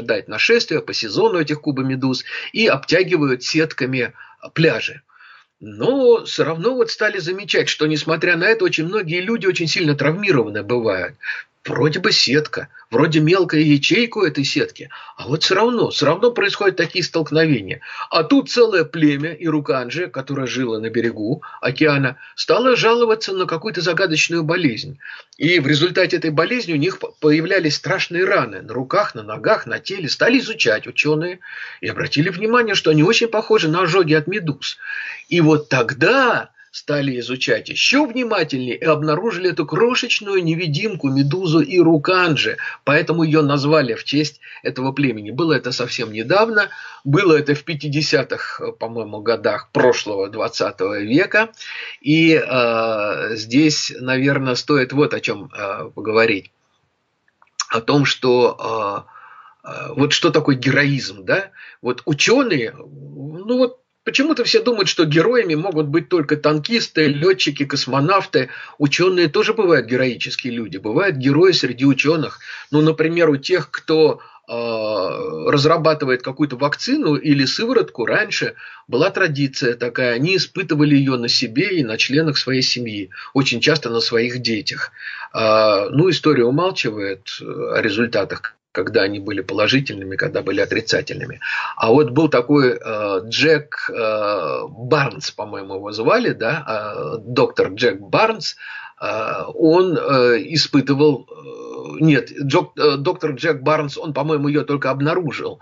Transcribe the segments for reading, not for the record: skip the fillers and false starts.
ожидать нашествия по сезону этих кубомедуз и обтягивают сетками пляжи. Но все равно вот стали замечать, что несмотря на это, очень многие люди очень сильно травмированы бывают. Вроде бы сетка, вроде мелкая ячейка у этой сетки, а вот все равно происходят такие столкновения. А тут целое племя ируканджи, которое жило на берегу океана, стало жаловаться на какую-то загадочную болезнь. И в результате этой болезни у них появлялись страшные раны на руках, на ногах, на теле. Стали изучать ученые и обратили внимание, что они очень похожи на ожоги от медуз. И вот тогда стали изучать еще внимательнее и обнаружили эту крошечную невидимку медузу ируканджи, поэтому ее назвали в честь этого племени. Было это совсем недавно, было это в 50-х, по-моему, годах прошлого 20 века, и здесь, наверное, стоит вот о чем поговорить. О том, что вот что такое героизм, да? Вот ученые, ну вот, почему-то все думают, что героями могут быть только танкисты, летчики, космонавты. Ученые тоже бывают героические люди. Бывают герои среди ученых. Ну, например, у тех, кто разрабатывает какую-то вакцину или сыворотку, раньше была традиция такая. Они испытывали ее на себе и на членах своей семьи. Очень часто на своих детях. Ну, история умалчивает о результатах, когда они были положительными, когда были отрицательными. А вот был такой Джек Барнс, по-моему, его звали, да, доктор Джек Барнс, он испытывал... Нет, доктор Джек Барнс, он, по-моему, ее только обнаружил.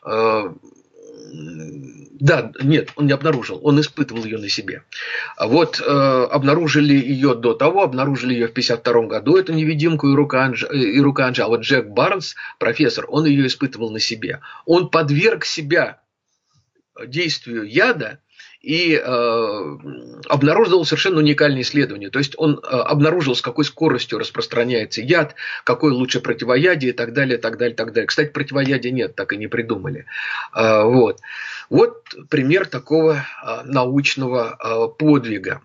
Да, нет, он не обнаружил, он испытывал ее на себе. Вот обнаружили ее до того, обнаружили ее в 1952 году, эту невидимку ируканджи, а вот Джек Барнс, профессор, он ее испытывал на себе. Он подверг себя действию яда и обнаружил совершенно уникальные исследования. То есть он обнаружил, с какой скоростью распространяется яд, какое лучше противоядие и так далее, так далее, так далее. Кстати, противоядия нет, так и не придумали. Вот пример такого научного подвига.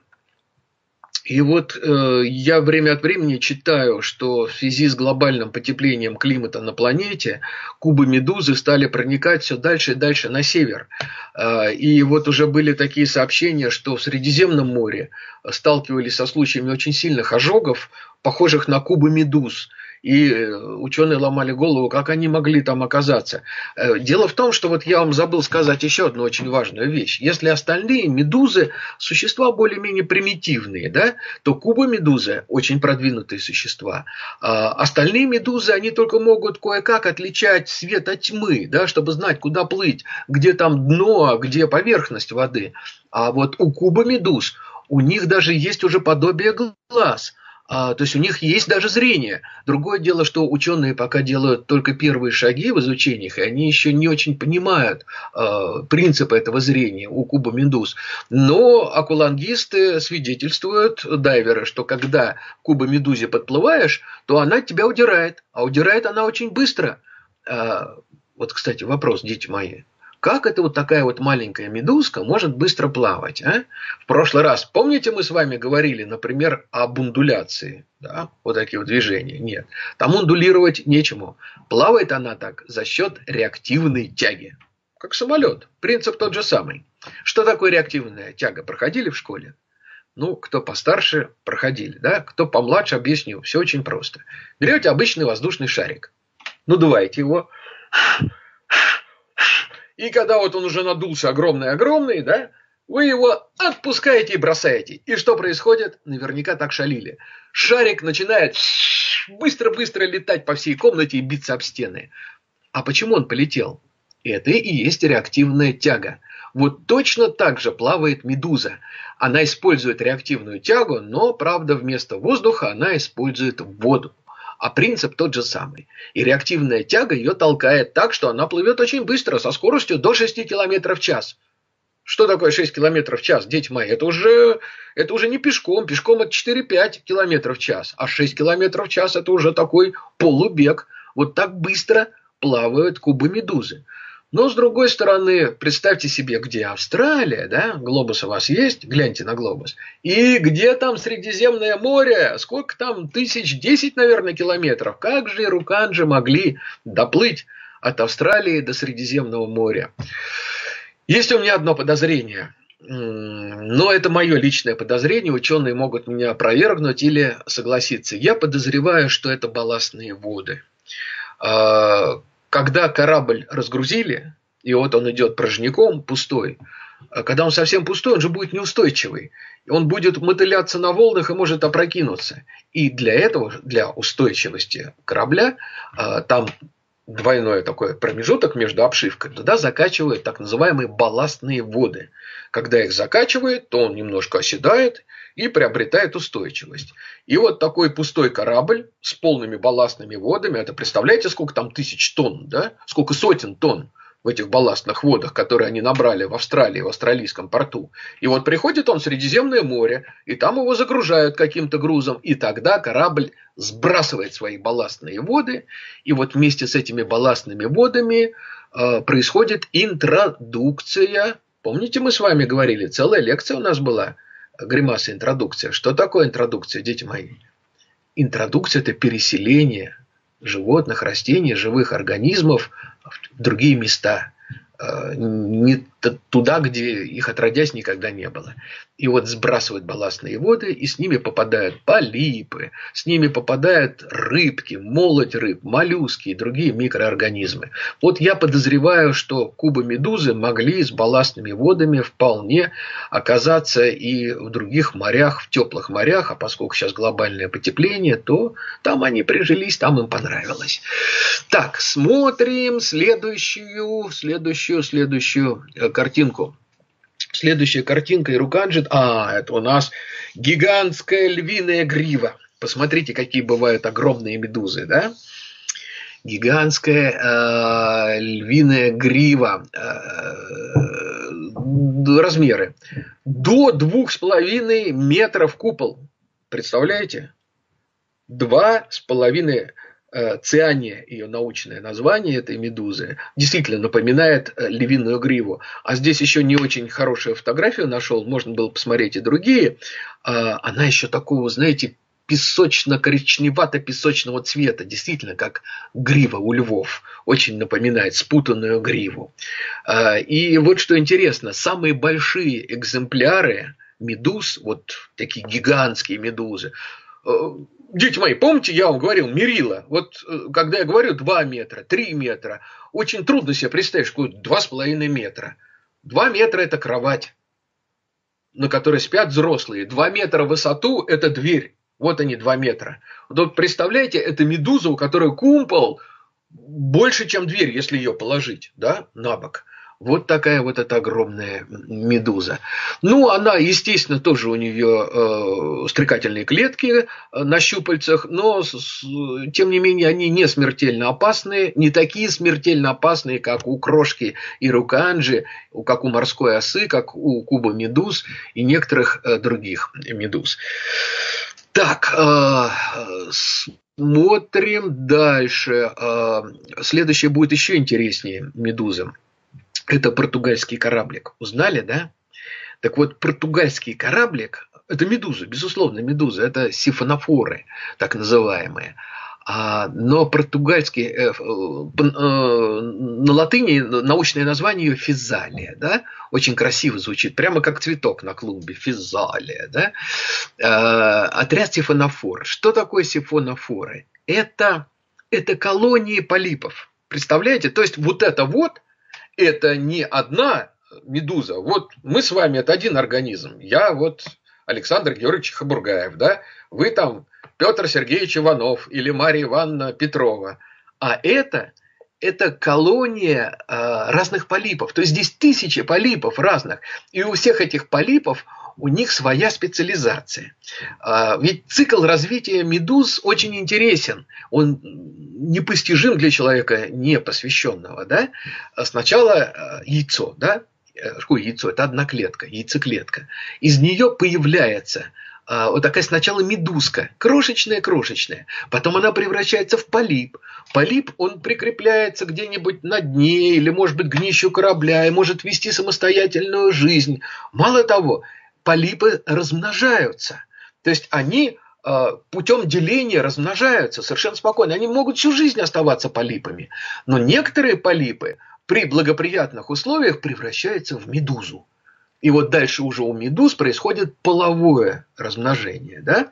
И вот я время от времени читаю, что в связи с глобальным потеплением климата на планете кубомедузы стали проникать все дальше и дальше на север. И вот уже были такие сообщения, что в Средиземном море сталкивались со случаями очень сильных ожогов, похожих на кубомедуз. И ученые ломали голову, как они могли там оказаться. Дело в том, что вот я вам забыл сказать еще одну очень важную вещь. Если остальные медузы существа более-менее примитивные, да, то кубомедузы очень продвинутые существа. Остальные медузы, они только могут кое-как отличать свет от тьмы, да, чтобы знать, куда плыть, где там дно, а где поверхность воды. А вот у кубомедуз, у них даже есть уже подобие глаз. То есть у них есть даже зрение. Другое дело, что ученые пока делают только первые шаги в изучениях, и они еще не очень понимают принципы этого зрения у кубомедуз. Но аквалангисты свидетельствуют, дайверы, что когда к кубомедузе подплываешь, то она от тебя удирает. А удирает она очень быстро. Вот, кстати, вопрос, дети мои. Как это вот такая вот маленькая медузка может быстро плавать? А? В прошлый раз, помните, мы с вами говорили, например, об ундуляции? Да? Вот такие вот движения. Нет. Там ундулировать нечему. Плавает она так за счет реактивной тяги. Как самолет. Принцип тот же самый. Что такое реактивная тяга? Проходили в школе? Ну, кто постарше, проходили. Да? Кто помладше, объясню. Все очень просто. Берете обычный воздушный шарик. Надуваете его. И когда вот он уже надулся огромный-огромный, да, вы его отпускаете и бросаете. И что происходит? Наверняка так шалили. Шарик начинает быстро-быстро летать по всей комнате и биться об стены. А почему он полетел? Это и есть реактивная тяга. Вот точно так же плавает медуза. Она использует реактивную тягу, но, правда, вместо воздуха она использует воду. А принцип тот же самый. И реактивная тяга ее толкает так, что она плывет очень быстро, со скоростью до 6 км в час. Что такое 6 км в час, дети мои? Это уже не пешком. Пешком это 4-5 км в час. А 6 км в час это уже такой полубег. Вот так быстро плавают кубомедузы. Но, с другой стороны, представьте себе, где Австралия, да? Глобус у вас есть? Гляньте на глобус. И где там Средиземное море? Сколько там? 1010, наверное, километров. Как же ируканджи могли доплыть от Австралии до Средиземного моря. Есть у меня одно подозрение, но это мое личное подозрение, ученые могут меня опровергнуть или согласиться. Я подозреваю, что это балластные воды. Когда корабль разгрузили, и вот он идет порожняком, пустой, когда он совсем пустой, он же будет неустойчивый. Он будет мотыляться на волнах и может опрокинуться. И для этого, для устойчивости корабля, там двойной такой промежуток между обшивкой, туда закачивают так называемые балластные воды. Когда их закачивают, то он немножко оседает и приобретает устойчивость. И вот такой пустой корабль с полными балластными водами, это представляете, сколько там тысяч тонн, да? Сколько сотен тонн в этих балластных водах, которые они набрали в Австралии, в австралийском порту. И вот приходит он в Средиземное море, и там его загружают каким-то грузом, и тогда корабль сбрасывает свои балластные воды, и вот вместе с этими балластными водами происходит интродукция. Помните, мы с вами говорили, целая лекция у нас была, гримаса интродукция. Что такое интродукция, дети мои? Интродукция – это переселение животных, растений, живых организмов в другие места, не туда, где их отродясь никогда не было. И вот сбрасывают балластные воды, и с ними попадают полипы, с ними попадают рыбки, молоть рыб, моллюски и другие микроорганизмы. Вот я подозреваю, что кубомедузы могли с балластными водами вполне оказаться и в других морях, в теплых морях, а поскольку сейчас глобальное потепление, то там они прижились, там им понравилось. Так, смотрим следующую картинку. Следующая картинка Ируканджи. Это у нас гигантская львиная грива. Посмотрите, какие бывают огромные медузы, да? Гигантская львиная грива. Размеры. До 2,5 метров купол. Представляете? 2,5 циания, ее научное название этой медузы, действительно напоминает львиную гриву. А здесь еще не очень хорошую фотографию нашел, можно было посмотреть и другие. Она еще такого, знаете, песочно-коричневато-песочного цвета, действительно, как грива у львов. Очень напоминает спутанную гриву. И вот что интересно, самые большие экземпляры медуз, вот такие гигантские медузы, дети мои, помните, я вам говорил, мерила. Вот когда я говорю 2 метра, 3 метра, очень трудно себе представить, что 2,5 метра. 2 метра – это кровать, на которой спят взрослые. 2 метра в высоту – это дверь. Вот они, 2 метра. Вот представляете, это медуза, у которой кумпол больше, чем дверь, если ее положить, да, на бок. Вот такая вот эта огромная медуза. Ну, она, естественно, тоже у нее стрекательные клетки на щупальцах, но, тем не менее, они не смертельно опасные, не такие смертельно опасные, как у крошки Ируканджи, как у морской осы, как у кубомедуз и некоторых других медуз. Так, смотрим дальше. Следующее будет еще интереснее медуза. Это португальский кораблик. Узнали, да? Так вот, португальский кораблик – это медуза, безусловно, медуза. Это сифонофоры, так называемые. Но португальский, на латыни научное название ее физалия, да? Очень красиво звучит, прямо как цветок на клумбе, физалия, да? Отряд сифонофор. Что такое сифонофоры? Это колонии полипов. Представляете? То есть вот это не одна медуза. Вот мы с вами – это один организм. Я вот Александр Георгиевич Хабургаев, да? Вы там Петр Сергеевич Иванов или Мария Ивановна Петрова. А это колония разных полипов. То есть здесь тысячи полипов разных. И у всех этих полипов у них своя специализация. Ведь цикл развития медуз очень интересен. Он непостижим для человека непосвященного. Да? Сначала яйцо. Да? Какое яйцо? Это одна клетка, яйцеклетка. Из нее появляется вот такая сначала медузка, крошечная-крошечная. Потом она превращается в полип. Полип, он прикрепляется где-нибудь на дне или, может быть, к днищу корабля и может вести самостоятельную жизнь. Мало того, полипы размножаются. То есть они путем деления размножаются совершенно спокойно. Они могут всю жизнь оставаться полипами. Но некоторые полипы при благоприятных условиях превращаются в медузу. И вот дальше уже у медуз происходит половое размножение, да,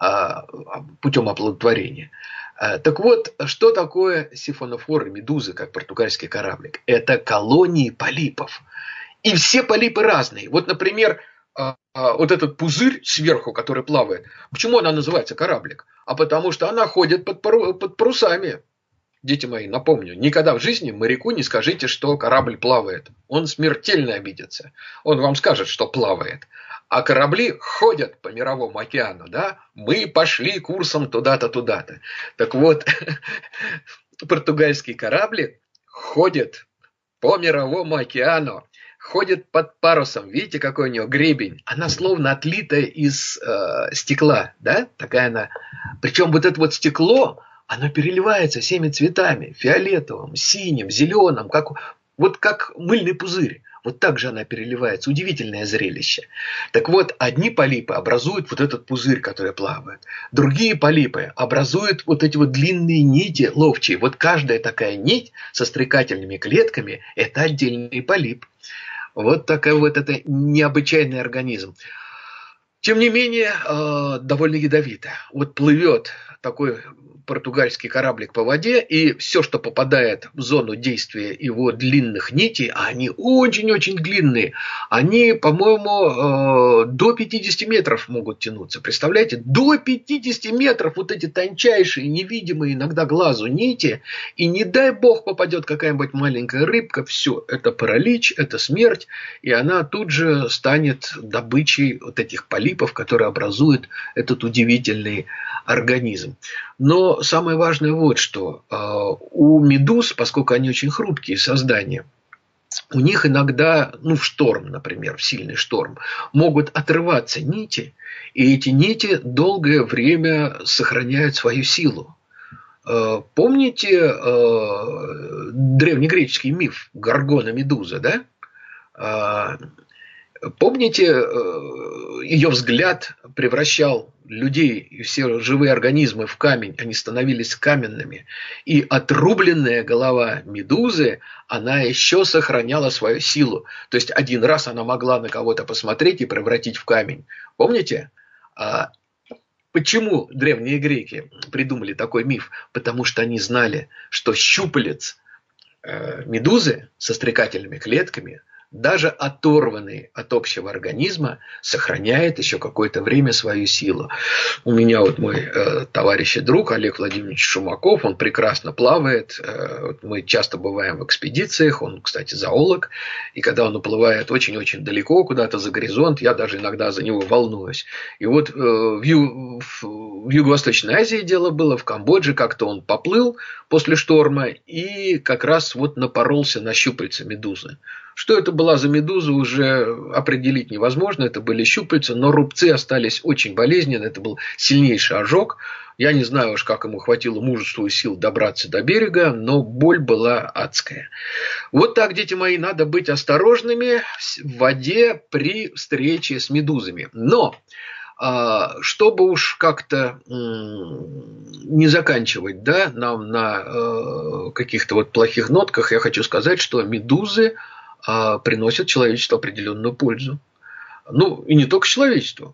путем оплодотворения. Так вот, что такое сифонофоры, медузы, как португальский кораблик? Это колонии полипов. И все полипы разные. Вот, например, вот этот пузырь сверху, который плавает, почему она называется кораблик? А потому что она ходит под парусами. Дети мои, напомню, никогда в жизни моряку не скажите, что корабль плавает. Он смертельно обидится. Он вам скажет, что плавает. А корабли ходят по мировому океану, да? Мы пошли курсом туда-то, туда-то. Так вот, португальский корабль ходит по мировому океану, ходит под парусом. Видите, какой у него гребень? Она словно отлитая из стекла, да? Такая она. Причем вот это вот стекло, оно переливается всеми цветами. Фиолетовым, синим, зеленым. Вот как мыльный пузырь. Вот так же она переливается. Удивительное зрелище. Так вот, одни полипы образуют вот этот пузырь, который плавает. Другие полипы образуют вот эти вот длинные нити ловчие. Вот каждая такая нить со стрекательными клетками – это отдельный полип. Вот такой вот это необычайный организм. Тем не менее, довольно ядовито. Вот плывет такой португальский кораблик по воде, и все, что попадает в зону действия его длинных нитей, а они очень-очень длинные, они, по-моему, до 50 метров могут тянуться. Представляете? До 50 метров вот эти тончайшие, невидимые иногда глазу нити, и не дай бог попадет какая-нибудь маленькая рыбка, все, это паралич, это смерть, и она тут же станет добычей вот этих полипов, которые образуют этот удивительный организм. Но самое важное вот что. У медуз, поскольку они очень хрупкие создания, у них иногда, в шторм, например, в сильный шторм, могут отрываться нити, и эти нити долгое время сохраняют свою силу. Помните древнегреческий миф Горгона Медуза, да? Помните, ее взгляд превращал людей и все живые организмы в камень, они становились каменными. И отрубленная голова медузы, она еще сохраняла свою силу. То есть один раз она могла на кого-то посмотреть и превратить в камень. Помните? Почему древние греки придумали такой миф? Потому что они знали, что щупалец медузы со стрекательными клетками, даже оторванный от общего организма, сохраняет еще какое-то время свою силу. У меня вот мой товарищ и друг Олег Владимирович Шумаков, он прекрасно плавает. Мы часто бываем в экспедициях, он, кстати, зоолог. И когда он уплывает очень-очень далеко, куда-то за горизонт, я даже иногда за него волнуюсь. И вот в Юго-Восточной Азии дело было, в Камбодже как-то он поплыл после шторма и как раз вот напоролся на щупальца медузы. Что это была за медуза, уже определить невозможно. Это были щупальца, но рубцы остались очень болезненные. Это был сильнейший ожог. Я не знаю уж, как ему хватило мужества и сил добраться до берега, но боль была адская. Вот так, дети мои, надо быть осторожными в воде при встрече с медузами. Но чтобы уж как-то не заканчивать, да, нам на каких-то вот плохих нотках, я хочу сказать, что медузы приносят человечеству определенную пользу. И не только человечеству.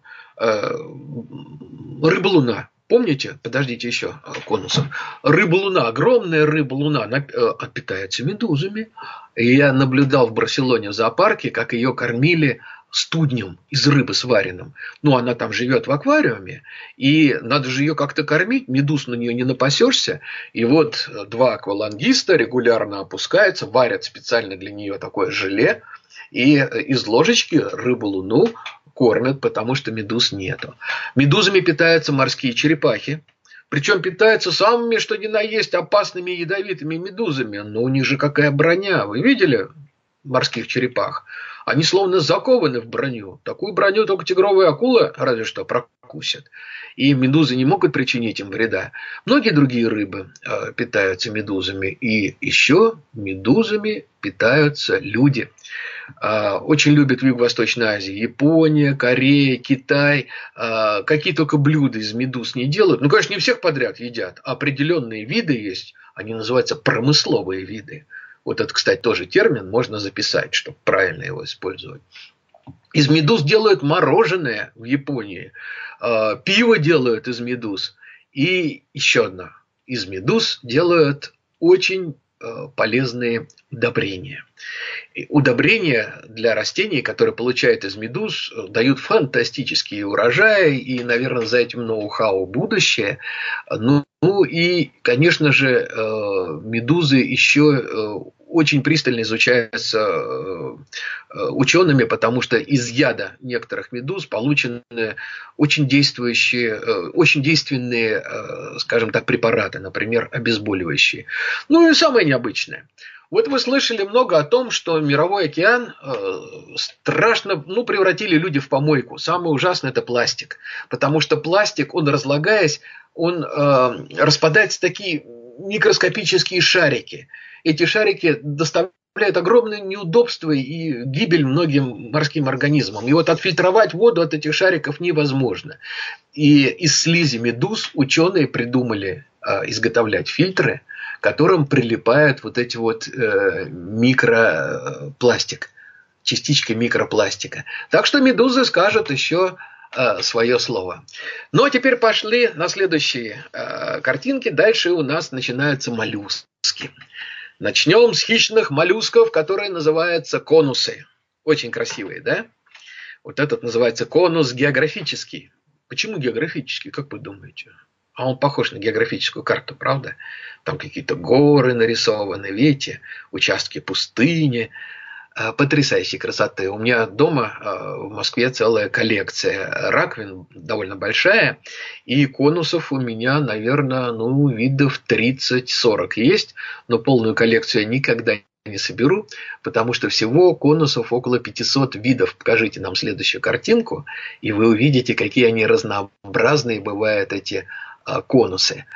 Рыба-луна. Помните? Подождите еще, Конусов. Рыба-луна, огромная рыба-луна, питается медузами. И я наблюдал в Барселоне в зоопарке, как ее кормили студнем из рыбы сваренным. Она там живет в аквариуме, и надо же ее как-то кормить, медуз на нее не напасешься. И вот два аквалангиста регулярно опускаются, варят специально для нее такое желе, и из ложечки рыбу-луну кормят, потому что медуз нету. Медузами питаются морские черепахи. Причем питаются самыми, что ни на есть, опасными ядовитыми медузами. Но у них же какая броня, вы видели? морских черепах, они словно закованы в броню. Такую броню только тигровая акула разве что прокусит. И медузы не могут причинить им вреда. Многие другие рыбы питаются медузами. И еще медузами питаются люди. Очень любят в Юго-Восточной Азии. Япония, Корея, Китай. Какие только блюда из медуз не делают. Ну, конечно, не всех подряд едят. Определенные виды есть. Они называются промысловые виды. Вот это, кстати, тоже термин, можно записать, чтобы правильно его использовать. Из медуз делают мороженое в Японии, пиво делают из медуз. И еще одно. Из медуз делают очень полезные удобрения. И удобрения для растений, которые получают из медуз, дают фантастические урожаи. И, наверное, за этим ноу-хау будущее. Ну и, конечно же, медузы еще очень пристально изучаются учеными, потому что из яда некоторых медуз получены очень действенные, скажем так, препараты, например, обезболивающие. Ну и самое необычное. Вот вы слышали много о том, что мировой океан страшно, превратили люди в помойку. Самое ужасное – это пластик. Потому что пластик, он разлагаясь, он распадается в такие микроскопические шарики. Эти шарики доставляют огромные неудобства и гибель многим морским организмам. И вот отфильтровать воду от этих шариков невозможно. И из слизи медуз ученые придумали изготовлять фильтры, к которым прилипают вот эти вот микропластик, частички микропластика. Так что медузы скажут еще свое слово. Ну а теперь пошли на следующие картинки. Дальше у нас начинаются моллюски. Начнем с хищных моллюсков, которые называются конусы. Очень красивые, да? Вот этот называется конус географический. Почему географический, как вы думаете? А он похож на географическую карту, правда? Там какие-то горы нарисованы, видите? Участки пустыни. Потрясающей красоты. У меня дома в Москве целая коллекция раковин, довольно большая. И конусов у меня, наверное, видов 30-40 есть. Но полную коллекцию я никогда не соберу, потому что всего конусов около 500 видов. Покажите нам следующую картинку, и вы увидите, какие они разнообразные бывают, эти конусы.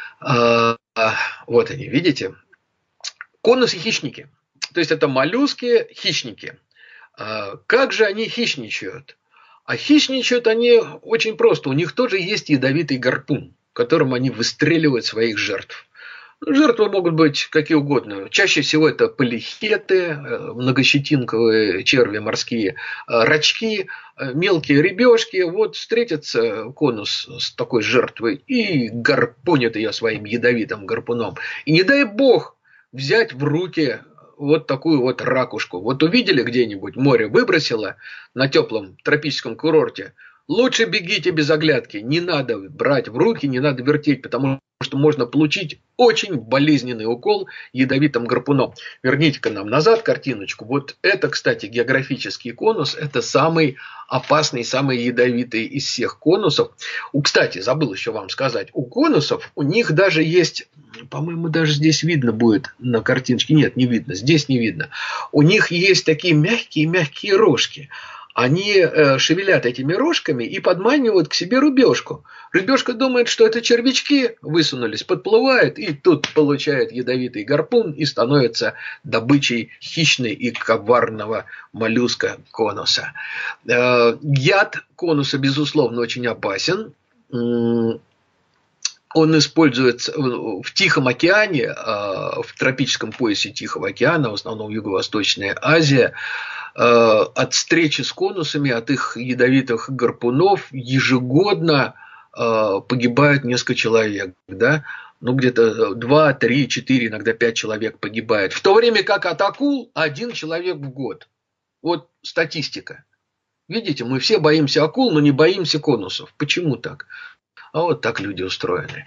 Вот они, видите? Конусы-хищники. То есть это моллюски-хищники. Как же они хищничают? А хищничают они очень просто. У них тоже есть ядовитый гарпун, которым они выстреливают своих жертв. Жертвы могут быть какие угодно. Чаще всего это полихеты, многощетинковые черви морские, рачки, мелкие рыбешки. Вот встретится конус с такой жертвой и гарпунит ее своим ядовитым гарпуном. И не дай бог взять в руки вот такую вот ракушку. Вот увидели где-нибудь, море выбросило на теплом тропическом курорте, лучше бегите без оглядки. Не надо брать в руки, не надо вертеть, потому что можно получить очень болезненный укол ядовитым гарпуном. Верните-ка нам назад картиночку. Вот это, кстати, географический конус. Это самый опасный, самый ядовитый из всех конусов. Кстати, забыл еще вам сказать. У конусов, у них даже есть, по-моему, даже здесь видно будет на картиночке. Нет, не видно. Здесь не видно. У них есть такие мягкие рожки. Они шевелят этими рожками и подманивают к себе рыбешку. Рыбешка думает, что это червячки высунулись, подплывает и тут получает ядовитый гарпун и становится добычей хищной и коварного моллюска конуса. Яд конуса, безусловно, очень опасен. Он используется в Тихом океане, в тропическом поясе Тихого океана, в основном Юго-Восточная Азия. От встречи с конусами, от их ядовитых гарпунов ежегодно погибают несколько человек. Да? Где-то 2, 3, 4, иногда 5 человек погибает. В то время как от акул 1 человек в год. Вот статистика. Видите, мы все боимся акул, но не боимся конусов. Почему так? А вот так люди устроены.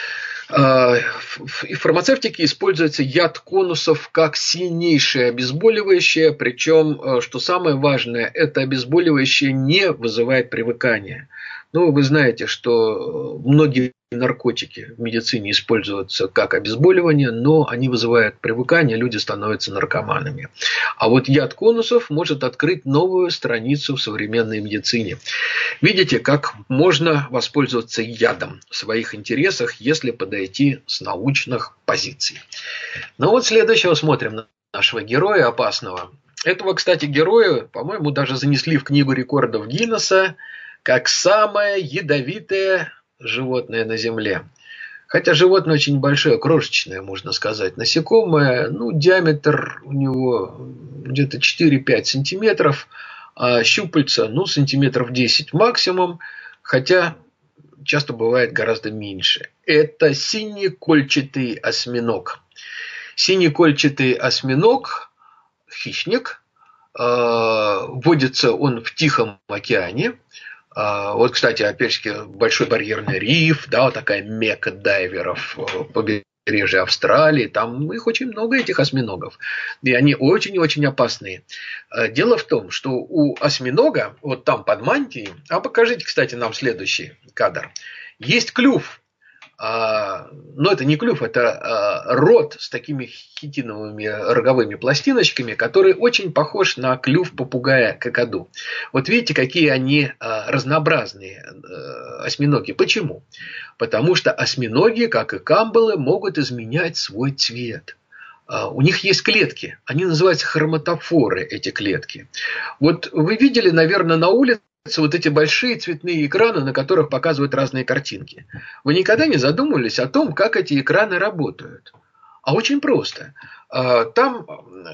В фармацевтике используется яд конусов как сильнейшее обезболивающее, причем, что самое важное, это обезболивающее не вызывает привыкания. Но вы знаете, что многие наркотики в медицине используются как обезболивание, но они вызывают привыкание, люди становятся наркоманами. А вот яд конусов может открыть новую страницу в современной медицине. Видите, как можно воспользоваться ядом в своих интересах, если подойти с научных позиций. Ну вот следующего смотрим на нашего героя опасного. Этого, кстати, героя, по-моему, даже занесли в книгу рекордов Гиннесса как самое ядовитое животное на Земле. Хотя животное очень большое, крошечное, можно сказать. Насекомое, диаметр у него где-то 4-5 сантиметров, а щупальца, сантиметров 10 максимум, хотя часто бывает гораздо меньше. Это синий кольчатый осьминог. Синий кольчатый осьминог, хищник, водится он в Тихом океане. Вот, кстати, опять же, большой барьерный риф, да, вот такая мекка дайверов, побережье Австралии, там их очень много, этих осьминогов, и они очень-очень опасные. Дело в том, что у осьминога, вот там под мантией, покажите, кстати, нам следующий кадр, есть клюв. Но это не клюв, это рот с такими хитиновыми роговыми пластиночками, который очень похож на клюв попугая-какаду. Вот видите, какие они разнообразные осьминоги. Почему? Потому что осьминоги, как и камбалы, могут изменять свой цвет. У них есть клетки, они называются хроматофоры, эти клетки. Вот вы видели, наверное, на улице вот эти большие цветные экраны, на которых показывают разные картинки. Вы никогда не задумывались о том, как эти экраны работают? А очень просто. Там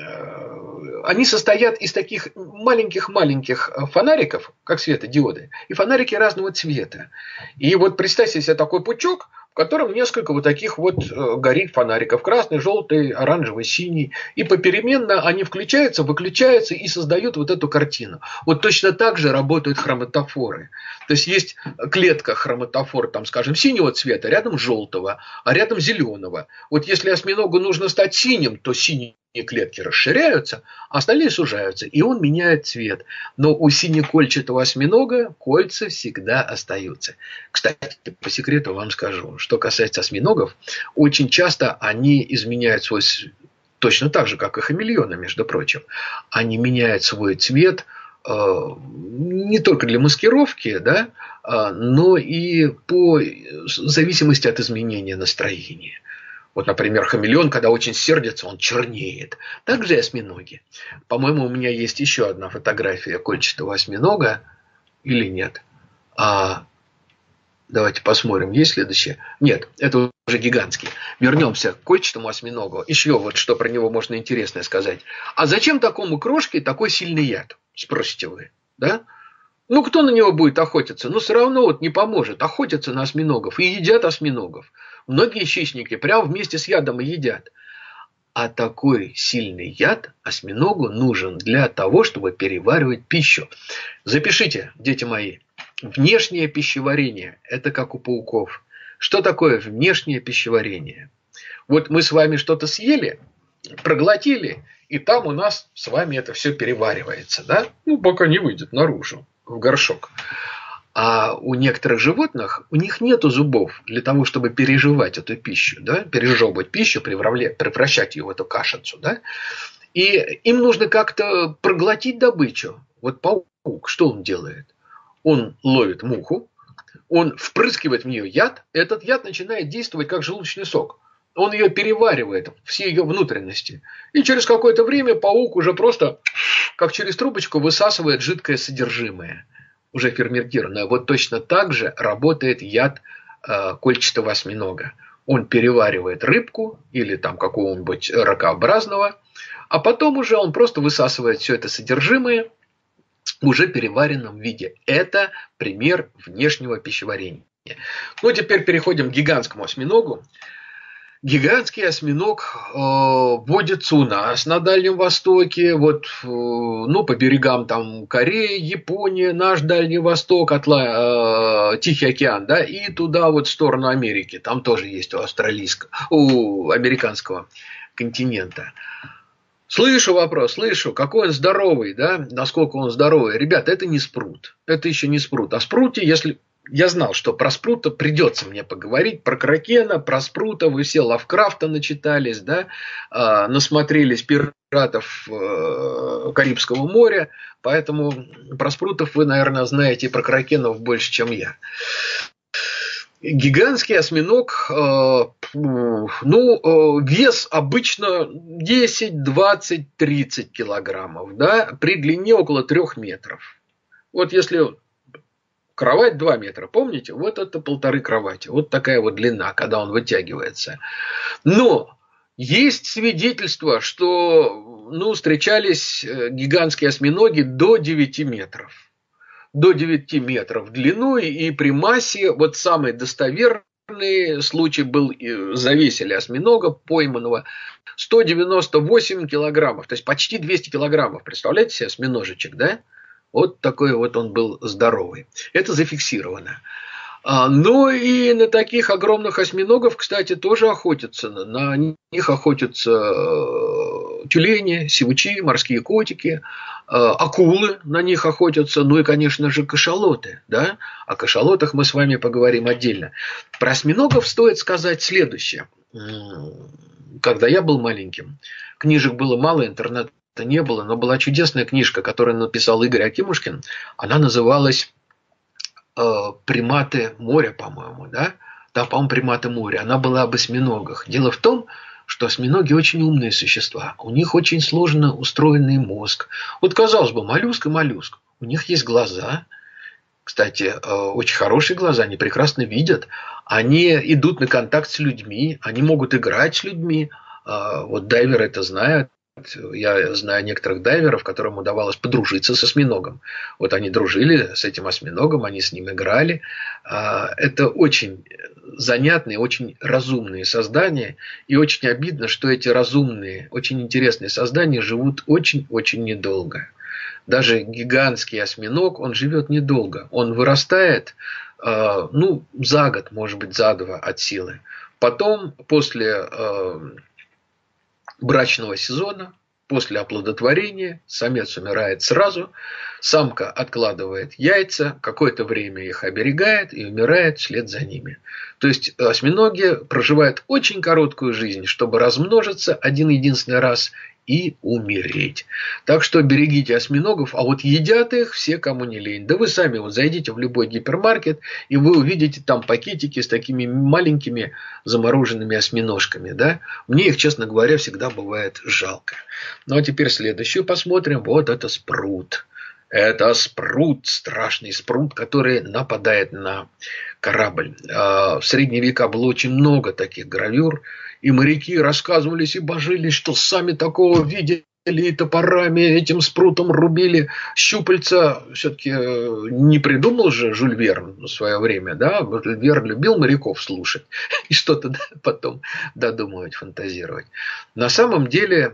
они состоят из таких маленьких-маленьких фонариков, как светодиоды, и фонарики разного цвета. И вот представьте себе такой пучок, в котором несколько вот таких вот горит фонариков. Красный, желтый, оранжевый, синий. И попеременно они включаются, выключаются и создают вот эту картину. Вот точно так же работают хроматофоры. То есть есть клетка хроматофор, там, скажем, синего цвета, рядом желтого, а рядом зеленого. Вот если осьминогу нужно стать синим, то синие клетки расширяются, а остальные сужаются, и он меняет цвет. Но у синекольчатого осьминога кольца всегда остаются. Кстати, по секрету вам скажу, что касается осьминогов, очень часто они изменяют свой цвет, точно так же, как и хамелеоны, между прочим. Они меняют свой цвет не только для маскировки, да, но и по зависимости от изменения настроения. Вот, например, хамелеон, когда очень сердится, он чернеет. Также и осьминоги. По-моему, у меня есть еще одна фотография кольчатого осьминога. Или нет? Давайте посмотрим, есть следующее. Нет, это уже гигантский. Вернемся к кольчатому осьминогу. Еще вот что про него можно интересное сказать. А зачем такому крошке такой сильный яд? Спросите вы. Да? Кто на него будет охотиться? Все равно вот не поможет. Охотятся на осьминогов и едят осьминогов. Многие хищники прямо вместе с ядом и едят. А такой сильный яд осьминогу нужен для того, чтобы переваривать пищу. Запишите, дети мои. Внешнее пищеварение – это как у пауков. Что такое внешнее пищеварение? Вот мы с вами что-то съели, проглотили, и там у нас с вами это все переваривается, да? Пока не выйдет наружу, в горшок. А у некоторых животных, у них нету зубов для того, чтобы переживать эту пищу, да? Пережевывать пищу, превращать ее в эту кашицу, да? И им нужно как-то проглотить добычу. Вот паук, что он делает? Он ловит муху, он впрыскивает в нее яд, этот яд начинает действовать как желудочный сок. Он ее переваривает, все ее внутренности. И через какое-то время паук уже просто, как через трубочку, высасывает жидкое содержимое, уже ферментированное. Вот точно так же работает яд кольчатого осьминога. Он переваривает рыбку или там какого-нибудь ракообразного, а потом уже он просто высасывает все это содержимое в уже переваренном виде. Это пример внешнего пищеварения. Теперь переходим к гигантскому осьминогу. Гигантский осьминог водится у нас на Дальнем Востоке, вот, по берегам там Кореи, Япония, наш Дальний Восток, Тихий океан, да, и туда вот в сторону Америки, там тоже есть у американского континента. Слышу вопрос, какой он здоровый, да, насколько он здоровый. Ребята, это не спрут, это еще не спрут. О спруте, если я знал, что про спрута придется мне поговорить, про кракена, про спрута. Вы все Лавкрафта начитались, да, насмотрелись пиратов Карибского моря, поэтому про спрутов вы, наверное, знаете про кракенов больше, чем я. Гигантский осьминог, вес обычно 10, 20, 30 килограммов, да, при длине около 3 метров. Вот если кровать 2 метра, помните? Вот это 1,5 кровати. Вот такая вот длина, когда он вытягивается. Но есть свидетельства, что встречались гигантские осьминоги до 9 метров. До 9 метров длиной, и при массе, вот самый достоверный случай был, завесили осьминога пойманного 198 килограммов, то есть почти 200 килограммов. Представляете себе осьминожечек, да? Вот такой вот он был здоровый. Это зафиксировано. Но и на таких огромных осьминогов, кстати, тоже охотятся. На них охотятся тюлени, сивучи, морские котики, акулы на них охотятся, ну и, конечно же, кашалоты. Да? О кашалотах мы с вами поговорим отдельно. Про осьминогов стоит сказать следующее. Когда я был маленьким, книжек было мало, интернета не было, но была чудесная книжка, которую написал Игорь Акимушкин. Она называлась «Приматы моря», по-моему, да? Да, по-моему, «Приматы моря». Она была об осьминогах. Дело в том, что осьминоги очень умные существа. У них очень сложно устроенный мозг. Вот, казалось бы, моллюск и моллюск. У них есть глаза. Кстати, очень хорошие глаза, они прекрасно видят. Они идут на контакт с людьми, они могут играть с людьми. Вот дайверы это знают. Я знаю некоторых дайверов, которым удавалось подружиться с осьминогом. Вот они дружили с этим осьминогом, они с ним играли. Это очень занятные, очень разумные создания. И очень обидно, что эти разумные, очень интересные создания живут очень-очень недолго. Даже гигантский осьминог, он живет недолго. Он вырастает, за год, может быть, за 2 от силы. Потом, после брачного сезона, после оплодотворения, самец умирает сразу, самка откладывает яйца, какое-то время их оберегает и умирает вслед за ними. То есть осьминоги проживают очень короткую жизнь, чтобы размножиться один-единственный раз и умереть. Так что берегите осьминогов, а вот едят их все, кому не лень. Да вы сами вот зайдите в любой гипермаркет, и вы увидите там пакетики с такими маленькими замороженными осьминожками. Да? Мне их, честно говоря, всегда бывает жалко. Ну а теперь следующую посмотрим. Вот это спрут. Это спрут, страшный спрут, который нападает на корабль. В средние века было очень много таких гравюр. И моряки рассказывались и божились, что сами такого видели, и топорами этим спрутом рубили. Щупальца все-таки не придумал же Жюль Верн в свое время. Да? Жюль Верн любил моряков слушать и что-то потом додумывать, фантазировать. На самом деле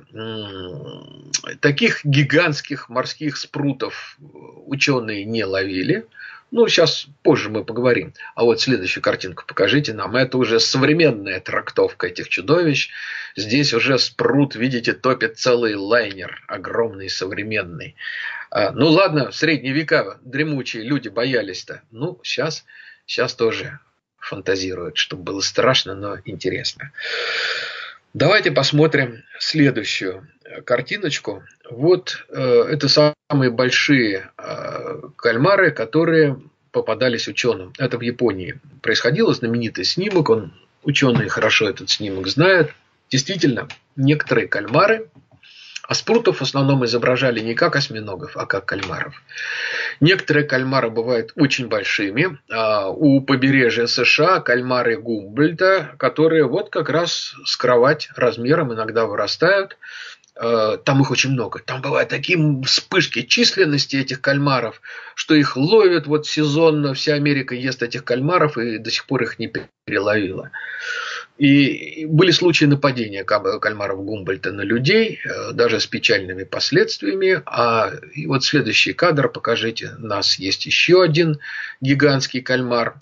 таких гигантских морских спрутов ученые не ловили. Сейчас позже мы поговорим. А вот следующую картинку покажите нам. Это уже современная трактовка этих чудовищ. Здесь уже спрут, видите, топит целый лайнер. Огромный, современный. Ладно, в средние века дремучие люди боялись-то. Сейчас тоже фантазируют, чтобы было страшно, но интересно. Давайте посмотрим следующую картиночку. Вот это самые большие кальмары, которые попадались ученым. Это в Японии происходило, знаменитый снимок. Ученые хорошо этот снимок знают. Действительно, некоторые кальмары, а спрутов в основном изображали не как осьминогов, а как кальмаров. Некоторые кальмары бывают очень большими. У побережья США кальмары Гумбольдта, которые вот как раз с кровать размером иногда вырастают. Там их очень много. Там бывают такие вспышки численности этих кальмаров, что их ловят вот сезонно. Вся Америка ест этих кальмаров и до сих пор их не переловила. И были случаи нападения кальмаров Гумбольдта на людей, даже с печальными последствиями. И вот следующий кадр, покажите, у нас есть еще один гигантский кальмар.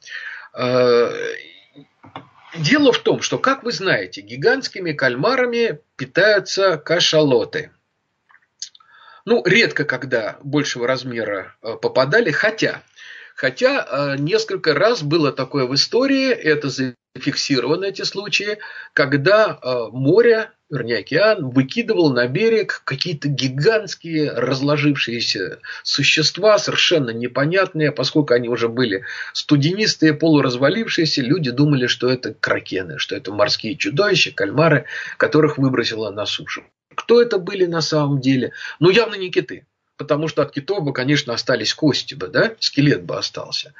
Дело в том, что, как вы знаете, гигантскими кальмарами питаются кашалоты. Редко когда большего размера попадали, хотя Хотя несколько раз было такое в истории, это зафиксировано, эти случаи, когда море, вернее океан, выкидывал на берег какие-то гигантские разложившиеся существа, совершенно непонятные, поскольку они уже были студенистые, полуразвалившиеся, люди думали, что это кракены, что это морские чудовища, кальмары, которых выбросило на сушу. Кто это были на самом деле? Ну, явно не киты. Потому что от китов бы, конечно, остались кости бы, да? Скелет бы остался.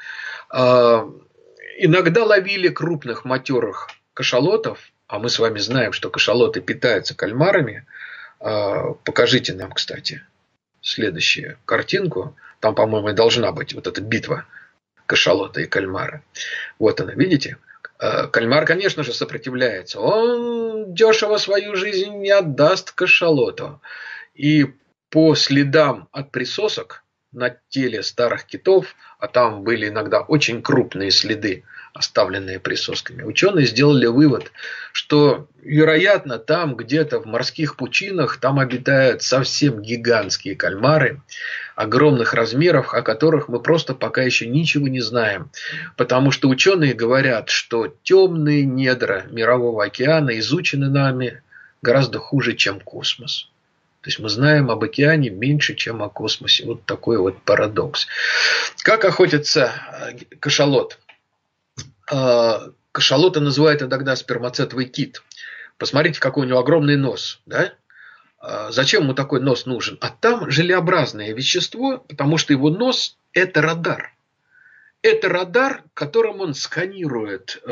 Иногда ловили крупных матерых кашалотов, а мы с вами знаем, что кашалоты питаются кальмарами. Покажите нам, кстати, следующую картинку. Там, по-моему, и должна быть вот эта битва кашалота и кальмара. Вот она, видите? Кальмар, конечно же, сопротивляется. Он дешево свою жизнь не отдаст кашалоту. И по следам от присосок на теле старых китов, а там были иногда очень крупные следы, оставленные присосками, ученые сделали вывод, что, вероятно, там где-то в морских пучинах там обитают совсем гигантские кальмары огромных размеров, о которых мы просто пока еще ничего не знаем. Потому что ученые говорят, что темные недра Мирового океана изучены нами гораздо хуже, чем космос. То есть мы знаем об океане меньше, чем о космосе. Вот такой вот парадокс. Как охотится кашалот? Кашалота называют иногда спермацетовый кит. Посмотрите, какой у него огромный нос. Да? Зачем ему такой нос нужен? А там желеобразное вещество, потому что его нос – это радар. Это радар, которым он сканирует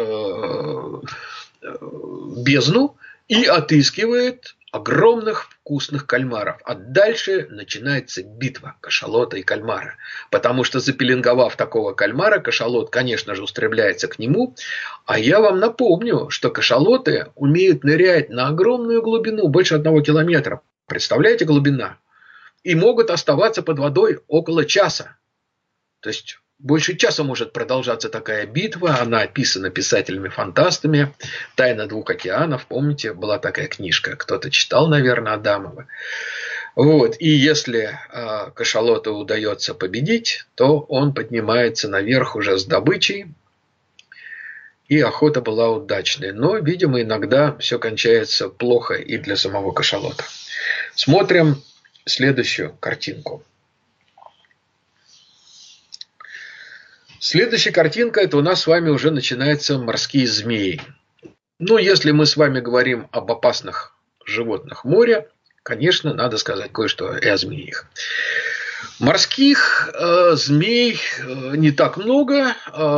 бездну и отыскивает огромных вкусных кальмаров. А дальше начинается битва кашалота и кальмара. Потому что, запеленговав такого кальмара, кашалот, конечно же, устремляется к нему. А я вам напомню, что кашалоты умеют нырять на огромную глубину, больше 1 километра. Представляете, глубина? И могут оставаться под водой около часа. То есть больше часа может продолжаться такая битва. Она описана писателями-фантастами. «Тайна 2 океанов». Помните, была такая книжка. Кто-то читал, наверное, Адамова. Вот. И если кашалоту удается победить, то он поднимается наверх уже с добычей. И охота была удачной. Но, видимо, иногда все кончается плохо и для самого кашалота. Смотрим следующую картинку. Следующая картинка – это у нас с вами уже начинаются морские змеи. Ну, если мы с вами говорим об опасных животных моря, конечно, надо сказать кое-что и о змеях. Морских змей не так много,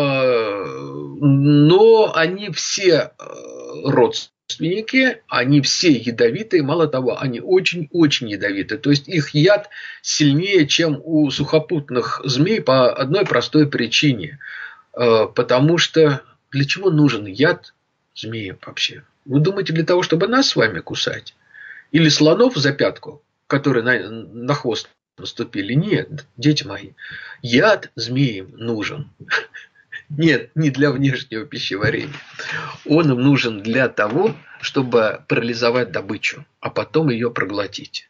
но они все родственники, они все ядовитые, мало того, они очень-очень ядовитые. То есть их яд сильнее, чем у сухопутных змей по одной простой причине. Потому что для чего нужен яд змеям вообще? Вы думаете, для того, чтобы нас с вами кусать? Или слонов за пятку, которые на хвост наступили? Нет, дети мои, яд змеям нужен. Нет, не для внешнего пищеварения. Он им нужен для того, чтобы парализовать добычу, а потом ее проглотить.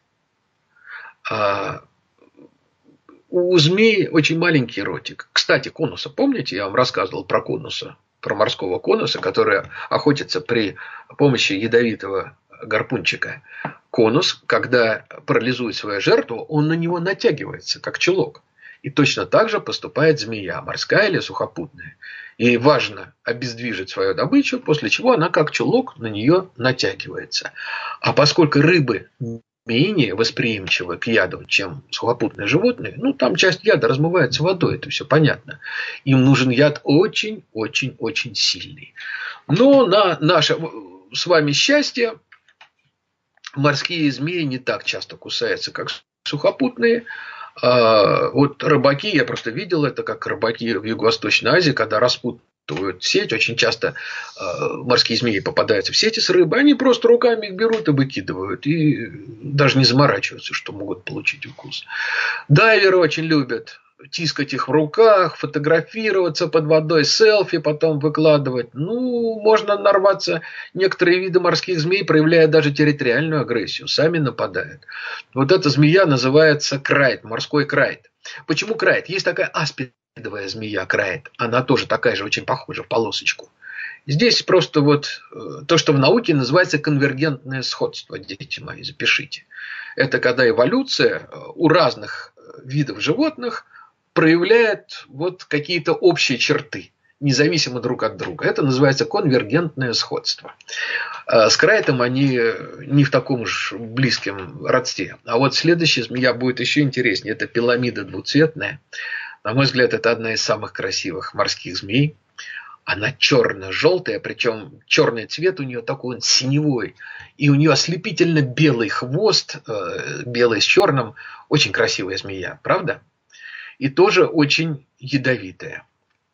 У змеи очень маленький ротик. Кстати, конуса, помните, я вам рассказывал про конуса, про морского конуса, который охотится при помощи ядовитого гарпунчика. Конус, когда парализует свою жертву, он на него натягивается, как чулок. И точно так же поступает змея, морская или сухопутная. Ей важно обездвижить свою добычу, после чего она как чулок на нее натягивается. А поскольку рыбы менее восприимчивы к яду, чем сухопутные животные, ну там часть яда размывается водой, это все понятно. Им нужен яд очень-очень-очень сильный. Но на наше с вами счастье морские змеи не так часто кусаются, как сухопутные. Вот рыбаки, я просто видел это, как рыбаки в Юго-Восточной Азии, когда распутывают сеть, очень часто морские змеи попадаются в сети с рыбой, они просто руками их берут и выкидывают, и даже не заморачиваются, что могут получить укус. Дайверы очень любят тискать их в руках, фотографироваться под водой, селфи потом выкладывать. Ну, можно нарваться. Некоторые виды морских змей проявляют даже территориальную агрессию, сами нападают. Вот эта змея называется крайт, морской крайт. Почему крайт? Есть такая аспид ракидовая змея краит, она тоже такая же, очень похожа в полосочку. Здесь просто вот то, что в науке называется конвергентное сходство, дети мои, запишите. Это когда эволюция у разных видов животных проявляет вот какие-то общие черты, независимо друг от друга. Это называется конвергентное сходство. С крайтом они не в таком уж близком родстве. А вот следующая змея будет еще интереснее. Это пиламида двуцветная. На мой взгляд, это одна из самых красивых морских змей. Она черно-желтая, причем черный цвет у нее такой он синевой. И у нее ослепительно белый хвост, белый с черным. Очень красивая змея, правда? И тоже очень ядовитая.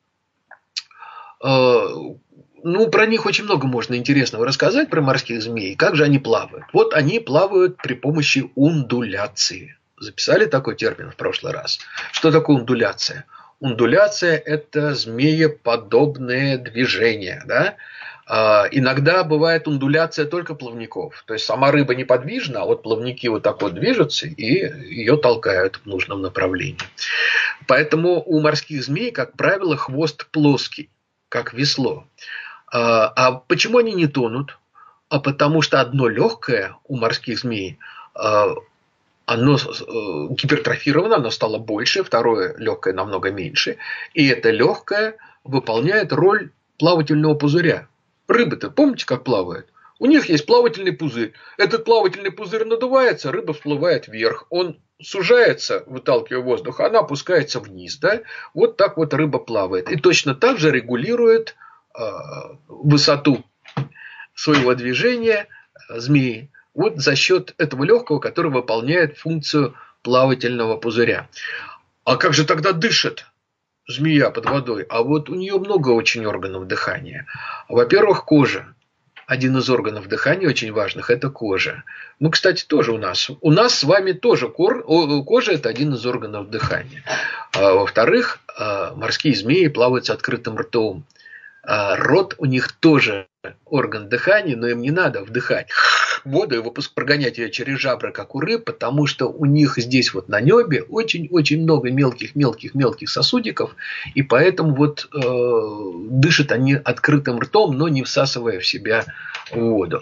Ну, про них очень много можно интересного рассказать, про морских змей. Как же они плавают? Вот они плавают при помощи ундуляции. Записали такой термин в прошлый раз. Что такое ундуляция? Ундуляция – это змееподобное движение. Да? Иногда бывает ундуляция только плавников. То есть сама рыба неподвижна, а вот плавники вот так вот движутся и ее толкают в нужном направлении. Поэтому у морских змей, как правило, хвост плоский, как весло. А почему они не тонут? А потому что одно легкое у морских змей, оно гипертрофировано, оно стало больше, второе легкое намного меньше. И это легкое выполняет роль плавательного пузыря. Рыбы-то, помните, как плавают? У них есть плавательный пузырь. Этот плавательный пузырь надувается, рыба всплывает вверх. Он сужается, выталкивая воздух, она опускается вниз. Да? Вот так вот рыба плавает. И точно так же регулирует высоту своего движения змеи. Вот за счет этого легкого, который выполняет функцию плавательного пузыря. А как же тогда дышит змея под водой? А вот у нее много очень органов дыхания. Во-первых, кожа. Один из органов дыхания очень важных – это кожа. Мы, кстати, тоже у нас. У нас с вами тоже кожа – это один из органов дыхания. Во-вторых, морские змеи плавают с открытым ртом. Рот у них тоже орган дыхания, но им не надо вдыхать воду и прогонять ее через жабры, как у рыб, потому что у них здесь вот на небе очень-очень много мелких сосудиков, и поэтому вот дышат они открытым ртом, но не всасывая в себя воду.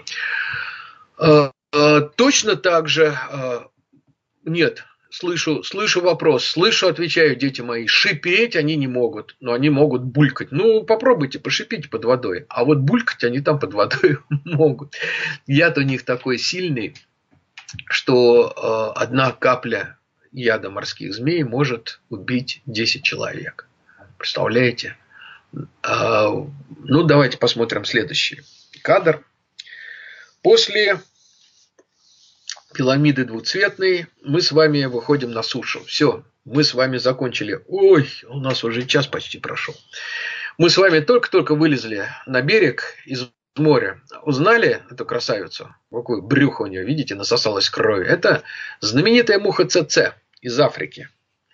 Точно так же нет. Слышу вопрос, отвечаю, дети мои, шипеть они не могут, но они могут булькать. Ну, попробуйте, пошипите под водой. А вот булькать они там под водой могут. Яд у них такой сильный, что одна капля яда морских змей может убить 10 человек. Представляете? Ну, давайте посмотрим следующий кадр. После пиламиды двуцветной мы с вами выходим на сушу. Все, мы с вами закончили. Ой, у нас уже час почти прошел. Мы с вами только-только вылезли на берег из моря. Узнали эту красавицу? Какое брюхо у нее, видите, насосалось крови. Это знаменитая муха ЦЦ из Африки.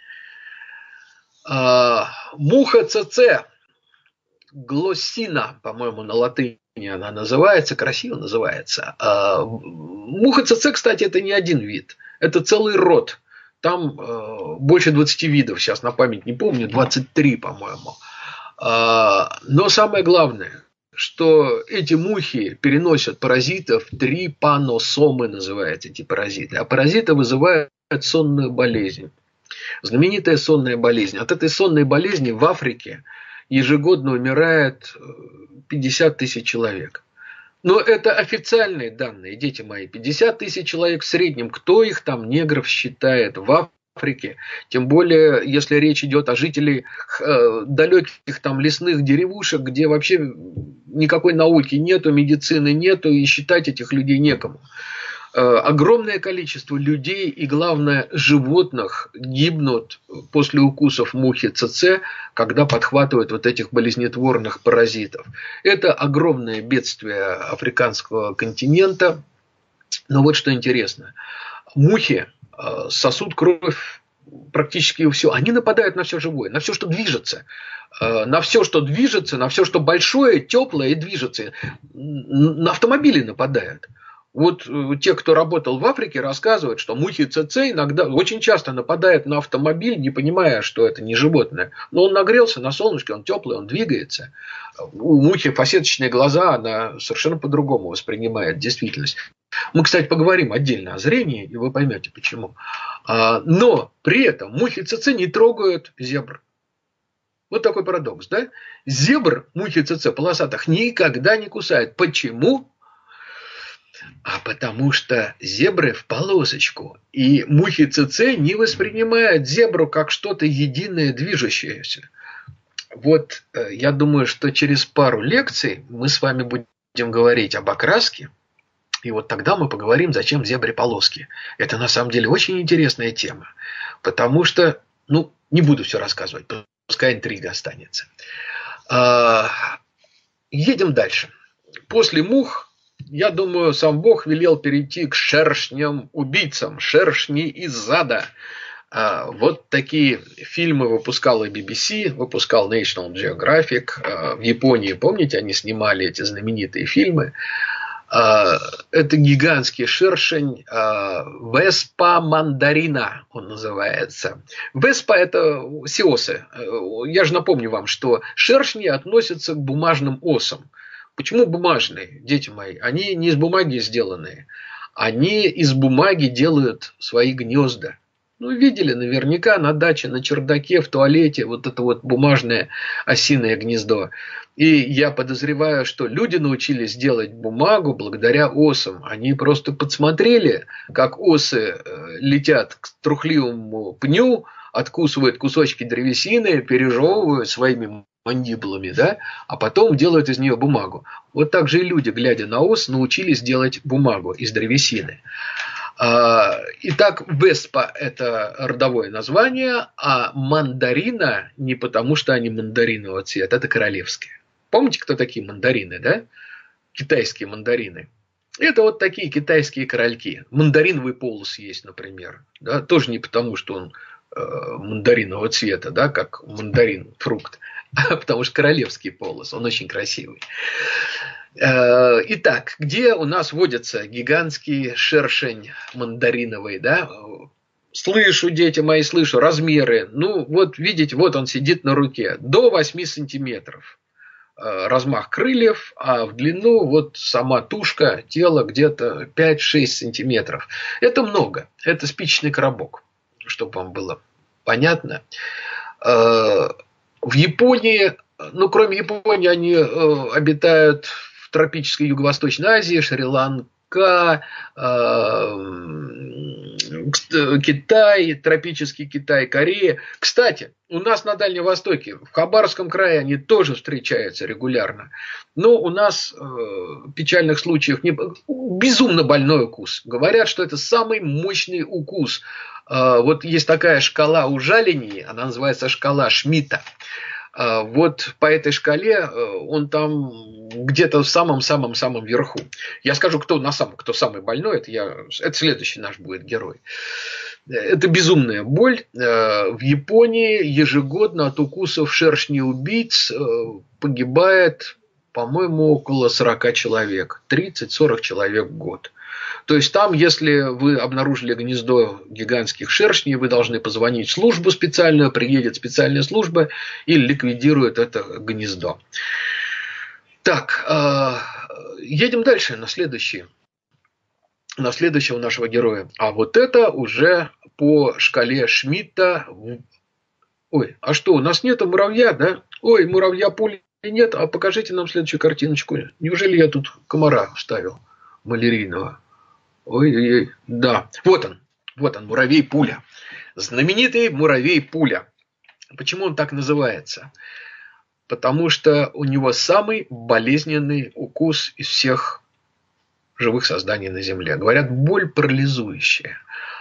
Муха ЦЦ, глоссина, по-моему, на латыни она называется, красиво называется. Муха ЦЦ, кстати, это не один вид, это целый род. Там больше 20 видов, сейчас на память не помню, 23, по-моему. Но самое главное, что эти мухи переносят паразитов, трипаносомы называются эти паразиты. А паразиты вызывают сонную болезнь. Знаменитая сонная болезнь. От этой сонной болезни в Африке ежегодно умирает 50 тысяч человек. Но это официальные данные, дети мои. 50 тысяч человек в среднем. Кто их там, негров, считает в Африке? Тем более, если речь идет о жителях далеких там лесных деревушек, где вообще никакой науки нету, медицины нету, и считать этих людей некому. Огромное количество людей и, главное, животных гибнут после укусов мухи ЦЦ, когда подхватывают вот этих болезнетворных паразитов. Это огромное бедствие африканского континента. Но вот что интересно. Мухи сосут кровь практически у всего. Они нападают на все живое, на все, что движется. На все, что движется, на все, что большое, теплое и движется. На автомобили нападают. Вот те, кто работал в Африке, рассказывают, что мухи ЦЦ иногда очень часто нападают на автомобиль, не понимая, что это не животное. Но он нагрелся на солнышке, он теплый, он двигается. У мухи фасеточные глаза, она совершенно по-другому воспринимает действительность. Мы, кстати, поговорим отдельно о зрении, и вы поймете почему. Но при этом мухи ЦЦ не трогают зебр. Вот такой парадокс, да? Зебр, мухи ЦЦ полосатых, никогда не кусают. Почему? А потому что зебры в полосочку. И мухи ЦЦ не воспринимают зебру как что-то единое, движущееся. Вот я думаю, что через пару лекций мы с вами будем говорить об окраске. И вот тогда мы поговорим, зачем зебре полоски. Это на самом деле очень интересная тема. Потому что, не буду все рассказывать, пускай интрига останется. Едем дальше. После мух, я думаю, сам Бог велел перейти к шершням-убийцам. Шершни из ада. Вот такие фильмы выпускала BBC, выпускал National Geographic. В Японии, помните, они снимали эти знаменитые фильмы. Это гигантский шершень, Веспа мандарина он называется. Веспа – это сиосы. Я же напомню вам, что шершни относятся к бумажным осам. Почему бумажные, дети мои? Они не из бумаги сделанные. Они из бумаги делают свои гнезда. Видели наверняка на даче, на чердаке, в туалете вот это вот бумажное осиное гнездо. И я подозреваю, что люди научились делать бумагу благодаря осам. Они просто подсмотрели, как осы летят к трухливому пню, откусывают кусочки древесины, пережевывают своими мандибулами, да, а потом делают из нее бумагу. Вот так же и люди, глядя на ос, научились делать бумагу из древесины. Итак, Веспа – это родовое название, а мандарина не потому, что они мандаринового цвета, это королевские. Помните, кто такие мандарины, да? Китайские мандарины. Это вот такие китайские корольки. Мандариновый полос есть, например. Да? Тоже не потому, что он мандаринового цвета, да, как мандарин, фрукт, а потому что королевский полос, он очень красивый. Итак, где у нас водится гигантский шершень мандариновый, да? Слышу, дети мои, слышу размеры. Вот видите, вот он сидит на руке. До 8 сантиметров размах крыльев, а в длину вот сама тушка, тело где-то 5-6 сантиметров. Это много. Это спичечный коробок, чтобы вам было понятно. В Японии, кроме Японии, они обитают в тропической Юго-Восточной Азии, Шри-Ланка, Китай, тропический Китай, Корея. Кстати, у нас на Дальнем Востоке, в Хабаровском крае они тоже встречаются регулярно. Но у нас печальных случаев безумно больной укус. Говорят, что это самый мощный укус. Вот есть такая шкала ужалений, она называется шкала Шмидта. Вот по этой шкале он там где-то в самом-самом-самом верху. Я скажу, кто самый больной, это следующий наш будет герой. Это безумная боль. В Японии ежегодно от укусов шершней-убийц погибает, по-моему, около 40 человек. 30-40 человек в год. То есть там, если вы обнаружили гнездо гигантских шершней, вы должны позвонить в службу специальную, приедет специальная служба и ликвидирует это гнездо. Так, едем дальше на следующего нашего героя. А вот это уже по шкале Шмидта. Ой, а что, у нас нет муравья, да? Ой, муравья пули нет, а покажите нам следующую картиночку. Неужели я тут комара вставил малярийного? Ой-ой-ой, да, вот он, муравей-пуля. Знаменитый муравей-пуля. Почему он так называется? Потому что у него самый болезненный укус из всех живых созданий на Земле. Говорят, боль парализующая.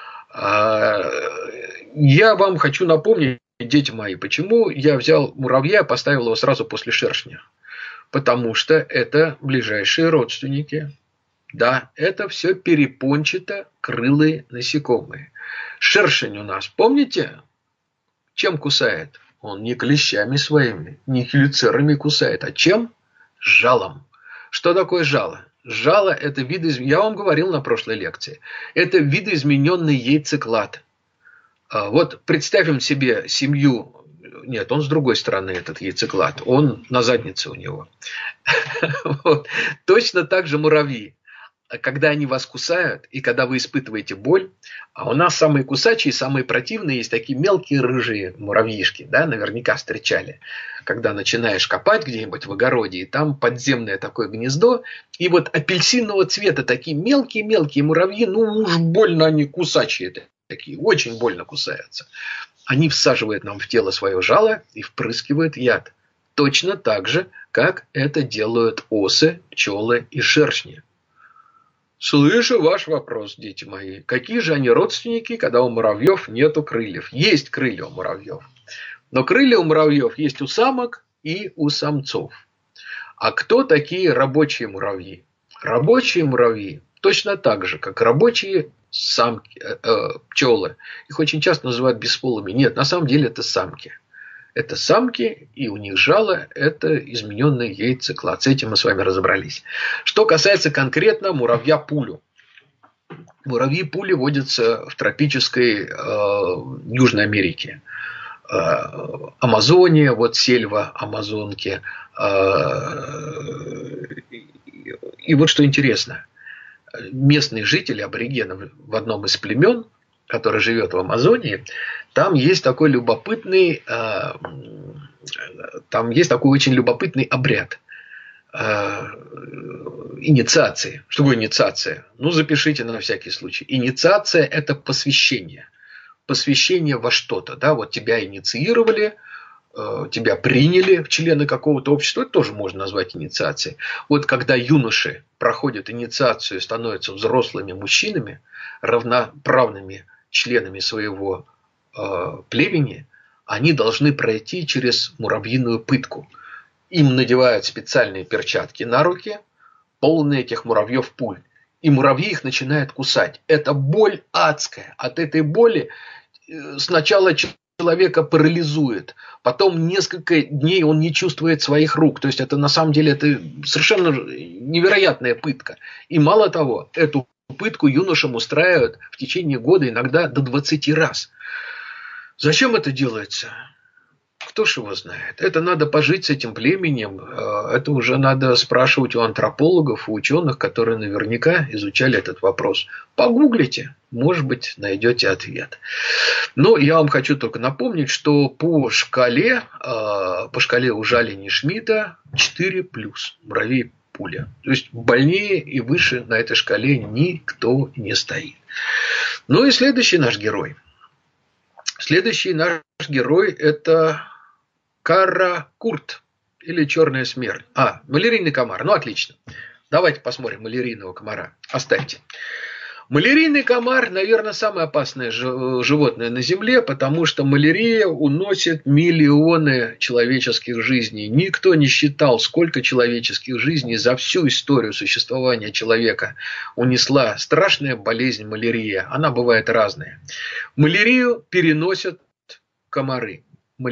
Я вам хочу напомнить, дети мои, почему я взял муравья и поставил его сразу после шершня. Потому что это ближайшие родственники. Да, это все перепончато-крылые насекомые. Шершень у нас, помните, чем кусает? Он не клещами своими, не хелицерами кусает, а чем? Жалом. Что такое жало? Жало – это я вам говорил на прошлой лекции, это видоизмененный яйцеклад. Вот представим себе семью, нет, он с другой стороны, этот яйцеклад, он на заднице у него. Вот. Точно так же муравьи. Когда они вас кусают, и когда вы испытываете боль, а у нас самые кусачие, самые противные есть такие мелкие рыжие муравьишки, да, наверняка встречали, когда начинаешь копать где-нибудь в огороде, и там подземное такое гнездо, и вот апельсинового цвета такие мелкие-мелкие муравьи, ну уж больно они кусачие такие, очень больно кусаются. Они всаживают нам в тело свое жало и впрыскивают яд. Точно так же, как это делают осы, пчелы и шершни. Слышу ваш вопрос, дети мои. Какие же они родственники, когда у муравьев нету крыльев? Есть крылья у муравьев. Но крылья у муравьев есть у самок и у самцов. А кто такие рабочие муравьи? Рабочие муравьи точно так же, как рабочие самки, пчелы. Их очень часто называют бесполыми. Нет, на самом деле это самки. Это самки, и у них жало – это измененный яйцеклад. С этим мы с вами разобрались. Что касается конкретно муравья-пулю. Муравьи-пули водятся в тропической Южной Америке. Амазония, вот сельва Амазонки. И вот что интересно. Местные жители, аборигены в одном из племен, который живет в Амазонии, там есть такой любопытный, очень любопытный обряд инициации. Что такое инициация? Ну, запишите на всякий случай. Инициация – это посвящение. Посвящение во что-то. Да? Вот тебя инициировали, тебя приняли в члены какого-то общества, это тоже можно назвать инициацией. Вот когда юноши проходят инициацию, становятся взрослыми мужчинами, равноправными членами своего племени, они должны пройти через муравьиную пытку. Им надевают специальные перчатки на руки, полные этих муравьев пуль. И муравьи их начинают кусать. Это боль адская. От этой боли сначала человека парализует, потом несколько дней он не чувствует своих рук. То есть это на самом деле это совершенно невероятная пытка. И мало того, эту пытку юношам устраивают в течение года иногда до 20 раз. Зачем это делается? Кто ж его знает? Это надо пожить с этим племенем. Это уже надо спрашивать у антропологов, у ученых, которые наверняка изучали этот вопрос. Погуглите, может быть, найдете ответ. Но я вам хочу только напомнить, что по шкале ужаления Шмидта 4+, муравей пуля. То есть больнее и выше на этой шкале никто не стоит. Ну и следующий наш герой. Следующий наш герой – это Каракурт или черная смерть. Малярийный комар. Ну, отлично. Давайте посмотрим малярийного комара. Оставьте. Малярийный комар, наверное, самое опасное животное на Земле, потому что малярия уносит миллионы человеческих жизней. Никто не считал, сколько человеческих жизней за всю историю существования человека унесла страшная болезнь малярия. Она бывает разная. Малярию переносят комары.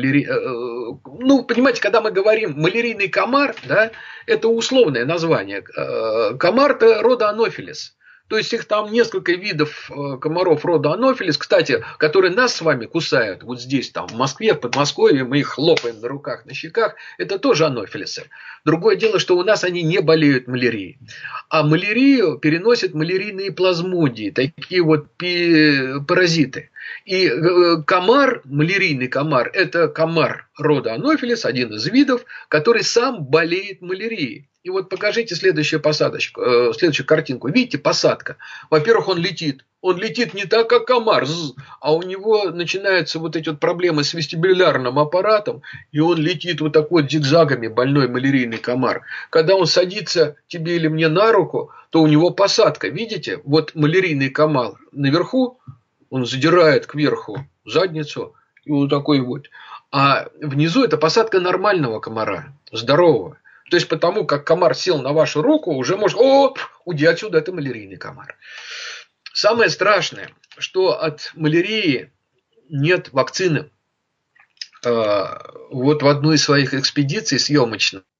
Понимаете, когда мы говорим малярийный комар, да, это условное название. Комар-то рода Анофилис. То есть их там несколько видов комаров рода Анофилис, кстати, которые нас с вами кусают вот здесь, там, в Москве, в Подмосковье, мы их хлопаем на руках, на щеках, это тоже анофилисы. Другое дело, что у нас они не болеют малярией. А малярию переносят малярийные плазмодии, такие вот паразиты. И комар, малярийный комар, это комар рода Анофилис, один из видов, который сам болеет малярией. И вот покажите следующую картинку. Видите, посадка. Во-первых, он летит. Он летит не так, как комар, а у него начинаются вот эти вот проблемы с вестибулярным аппаратом, и он летит вот так вот зигзагами, больной малярийный комар. Когда он садится тебе или мне на руку, то у него посадка. Видите, вот малярийный комар наверху, он задирает кверху задницу, и вот такой вот. А внизу это посадка нормального комара, здорового. То есть потому, как комар сел на вашу руку, уже может, уйди отсюда, это малярийный комар. Самое страшное, что от малярии нет вакцины. Вот в одну из своих экспедиций съемочных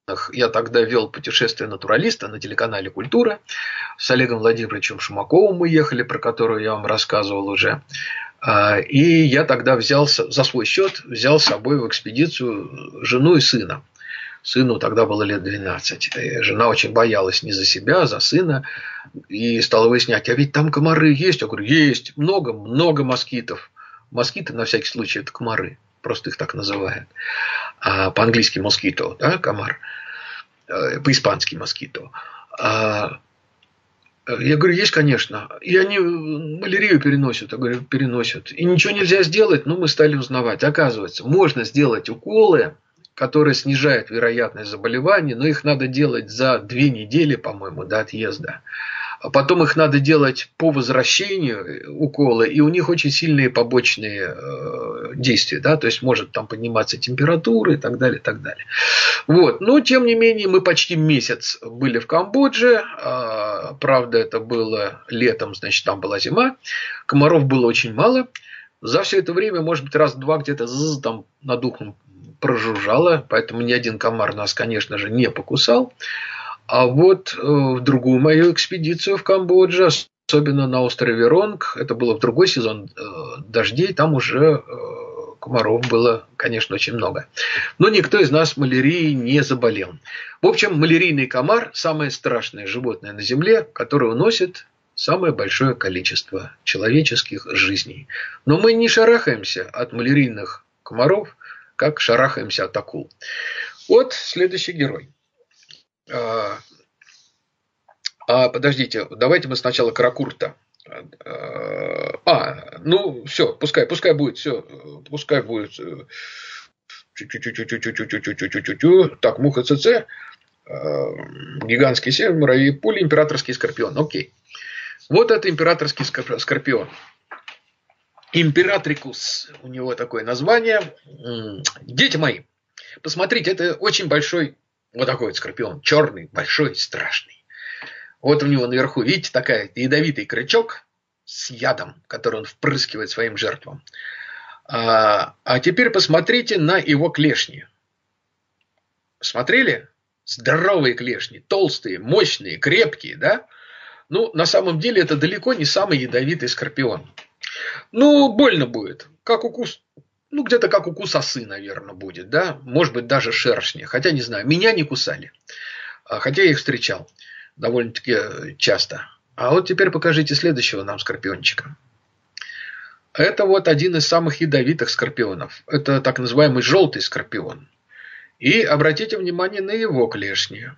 я тогда вел путешествие натуралиста на телеканале «Культура». С Олегом Владимировичем Шумаковым мы ехали, про которую я вам рассказывал уже. И я тогда за свой счет взял с собой в экспедицию жену и сына. Сыну тогда было лет 12. Жена очень боялась не за себя, а за сына. И стала выяснять, а ведь там комары есть? Я говорю, есть. Много москитов. Москиты, на всякий случай, это комары. Просто их так называют. По-английски москито, да, комар. По-испански москито. Я говорю, есть, конечно. И они малярию переносят. Я говорю, переносят. И ничего нельзя сделать, но мы стали узнавать. Оказывается, можно сделать уколы, которые снижают вероятность заболеваний, но их надо делать за 2 недели, по-моему, до отъезда. А потом их надо делать по возвращению укола, и у них очень сильные побочные действия, да, то есть может там подниматься температура и так далее, и так далее. Вот. Но, тем не менее, мы почти месяц были в Камбодже, правда, это было летом, значит, там была зима, комаров было очень мало. За все это время, может быть, раз-два где-то там над ухом прожужжало, поэтому ни один комар нас, конечно же, не покусал. А вот в другую мою экспедицию в Камбодже, особенно на острове Ронг, это было в другой сезон дождей, там уже комаров было, конечно, очень много. Но никто из нас малярией не заболел. В общем, малярийный комар – самое страшное животное на Земле, которое уносит самое большое количество человеческих жизней. Но мы не шарахаемся от малярийных комаров, как шарахаемся от акул. Вот следующий герой. Подождите, давайте мы сначала Каракурта. Ну все, пускай будет, все, пускай будет. Так, муха ЦЦ, гигантский север, муравей пули, императорский скорпион. Окей. Вот это императорский скорпион. Императрикус, у него такое название. Дети мои, посмотрите, это очень большой, вот такой вот скорпион, черный, большой, страшный. Вот у него наверху, видите, такой ядовитый крючок с ядом, который он впрыскивает своим жертвам. А теперь посмотрите на его клешни. Смотрели? Здоровые клешни, толстые, мощные, крепкие, да? Ну, на самом деле, это далеко не самый ядовитый скорпион. Ну, больно будет. Как укус, ну, где-то как укус осы, наверное, будет, да? Может быть, даже шершни. Хотя, не знаю, меня не кусали. Хотя я их встречал довольно-таки часто. А вот теперь покажите следующего нам скорпиончика. Это вот один из самых ядовитых скорпионов. Это так называемый желтый скорпион. И обратите внимание на его клешни.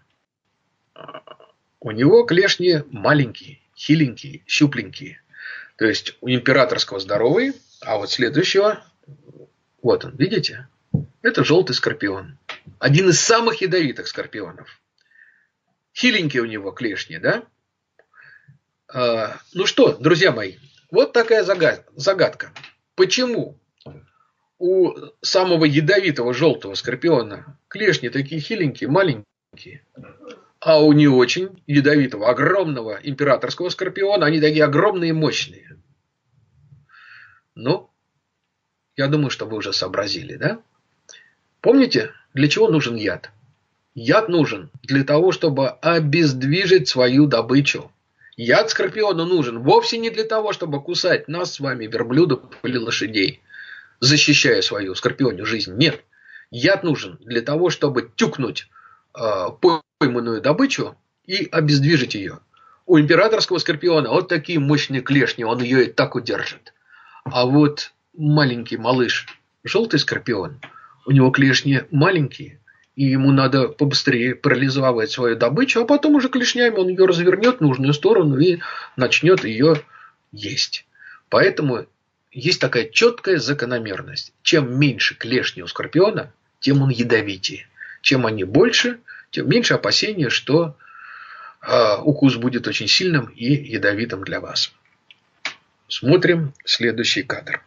У него клешни маленькие, хиленькие, щупленькие. То есть у императорского здоровый, а вот следующего, вот он, видите? Это желтый скорпион. Один из самых ядовитых скорпионов. Хиленькие у него клешни, да? Ну что, друзья мои, вот такая загадка. Почему у самого ядовитого желтого скорпиона клешни такие хиленькие, маленькие, а у не очень ядовитого, огромного императорского скорпиона они такие огромные и мощные? Ну, я думаю, что вы уже сообразили, да? Помните, для чего нужен яд? Яд нужен для того, чтобы обездвижить свою добычу. Яд скорпиону нужен вовсе не для того, чтобы кусать нас с вами, верблюдов или лошадей, защищая свою скорпионью жизнь. Нет. Яд нужен для того, чтобы тюкнуть пойманную добычу и обездвижить ее. У императорского скорпиона вот такие мощные клешни, он ее и так удержит. А вот маленький малыш, желтый скорпион, у него клешни маленькие, и ему надо побыстрее парализовать свою добычу, а потом уже клешнями он ее развернет в нужную сторону и начнет ее есть. Поэтому есть такая четкая закономерность. Чем меньше клешни у скорпиона, тем он ядовитее. Чем они больше, тем меньше опасения, что укус будет очень сильным и ядовитым для вас. Смотрим следующий кадр.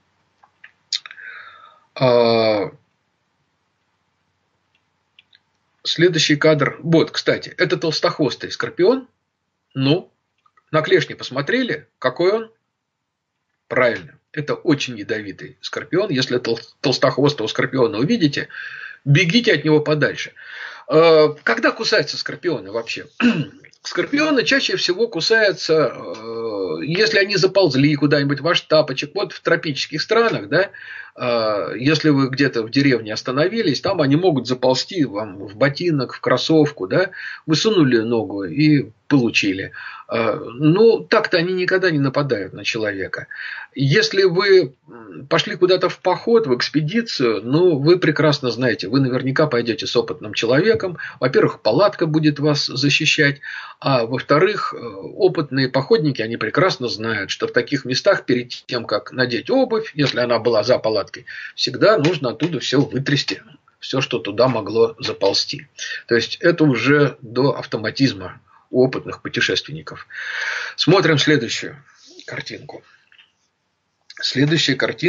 Следующий кадр. Вот, кстати, это толстохвостый скорпион. Ну, на клешни посмотрели? Какой он? Правильно. Это очень ядовитый скорпион. Если толстохвостого скорпиона увидите, бегите от него подальше. Когда кусаются скорпионы вообще? Скорпионы чаще всего кусаются, если они заползли куда-нибудь в ваш тапочек. Вот в тропических странах, да, если вы где-то в деревне остановились, там они могут заползти вам в ботинок, в кроссовку, да, вы сунули ногу и получили. Ну, так-то они никогда не нападают на человека. Если вы пошли куда-то в поход, в экспедицию, ну, вы прекрасно знаете, вы наверняка пойдете с опытным человеком. Во-первых, палатка будет вас защищать, а во-вторых, опытные походники, они прекрасно знают, что в таких местах перед тем, как надеть обувь, если она была за палаткой, всегда нужно оттуда все вытрясти, все, что туда могло заползти. То есть это уже до автоматизма у опытных путешественников. Смотрим следующую картинку. Следующая картинка.